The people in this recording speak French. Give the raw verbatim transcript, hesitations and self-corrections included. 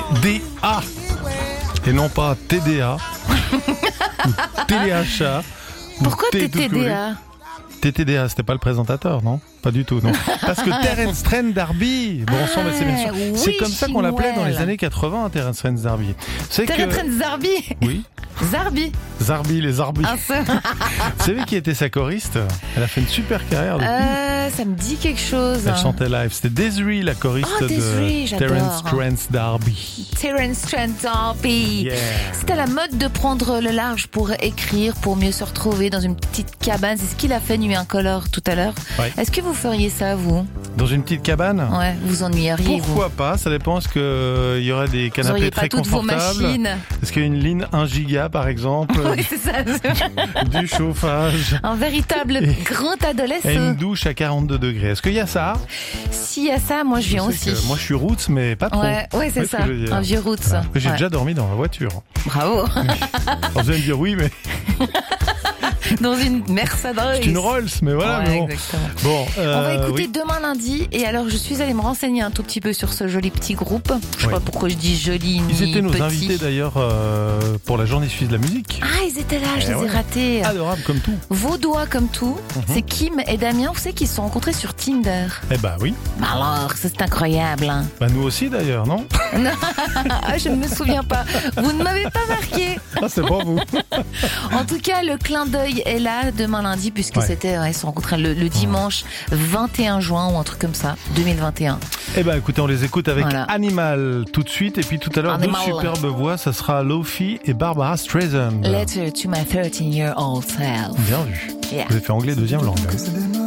D A et non pas T D A ou Téléachat. Pourquoi T T D A? T T D A, c'était pas le présentateur, non? Pas du tout, non. Parce que Terence Trent D'Arby, bon sang, mais c'est bien sûr. oui, C'est comme ça qu'on l'appelait dans les Chimwell. années quatre-vingts, Terence Trent D'Arby. C'est que... Terence Trent D'Arby. Oui. Zarbi. Zarbi, les Zarbi. Un seul. Vous savez qui était sa choriste? Elle a fait une super carrière depuis. Euh, ça me dit quelque chose. Elle chantait live. C'était Desiree, la choriste Oh, Desiree, de j'adore. Terence Trent D'Arby. Terence Trent D'Arby. Yeah. C'est à la mode de prendre le large pour écrire, pour mieux se retrouver dans une petite cabane. C'est ce qu'il a fait Nuit Incolore tout à l'heure. Ouais. Est-ce que vous feriez ça, vous? Dans une petite cabane? Ouais, vous ennuyeriez, Pourquoi pas? Ça dépend. Est-ce qu'il y aurait des vous? Vous canapés auriez très pas toutes vos confortables? machines. Est-ce qu'il y a une ligne un giga, par exemple? Oui, c'est ça. Du chauffage? Un véritable Et- grand Et une adolescent. douche à quarante-deux degrés. Est-ce qu'il y a ça? S'il y a ça, moi je viens Je sais aussi. que moi, je suis roots, mais pas trop. Ouais, ouais, c'est Ouais, ce ça. que je veux dire. Un vieux roots. Voilà. J'ai Ouais. déjà dormi dans la voiture. Bravo. Alors, vous allez me dire oui, mais Dans une Mercedes. c'est une Rolls, mais voilà. Ouais, mais bon. exactement. Bon, euh, On va écouter oui. demain lundi. Et alors, je suis allée me renseigner un tout petit peu sur ce joli petit groupe. Je sais Oui. pas pourquoi je dis joli ni Ils étaient nos petit. invités d'ailleurs euh, pour la journée suisse de la musique. Ah, ils étaient là, je Eh les ai ouais. ratés. Adorable comme tout. Vaudois comme tout. Mhm. C'est Kim et Damien, vous savez qu'ils se sont rencontrés sur Tinder. Eh ben oui. Bah alors, ça, c'est incroyable. Hein. Bah nous aussi d'ailleurs, non? Ah, je ne me souviens pas. Vous ne m'avez pas marqué. Ah, c'est pour vous. En tout cas, le clin d'œil est là demain lundi, puisque Ouais. c'était, ouais, ils se sont rencontrés le, le dimanche vingt et un juin ou un truc comme ça, deux mille vingt et un. Eh ben écoutez, on les écoute avec Voilà. Animal tout de suite. Et puis tout à l'heure, deux Animal. superbes voix. Ça sera Lofi et Barbara Streisand. Letter to my thirteen-year-old self. Bien vu. Yeah. Vous avez fait anglais deuxième langue. hein.